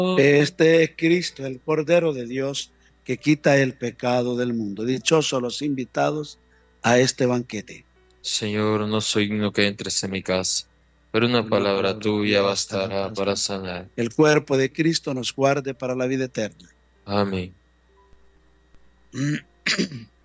Este es Cristo, el Cordero de Dios, que quita el pecado del mundo. Dichosos los invitados a este banquete. Señor, no soy digno que entres en mi casa, pero una palabra tuya bastará para sanar. El cuerpo de Cristo nos guarde para la vida eterna. Amén.